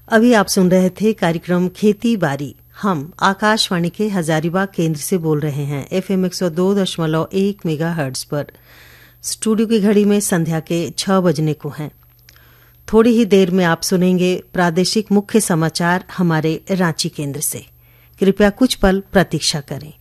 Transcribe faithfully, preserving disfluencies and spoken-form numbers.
अभी आप सुन रहे थे कार्यक्रम खेती बारी। हम आकाशवाणी के हजारीबाग केंद्र से बोल रहे हैं एफएम एक सौ दो दशमलव एक मेगा हर्ट्ज पर। स्टूडियो की घड़ी में संध्या के छह बजने को हैं। थोड़ी ही देर में आप सुनेंगे प्रादेशिक मुख्य समाचार हमारे रांची केंद्र से। कृपया कुछ पल प्रतीक्षा करें।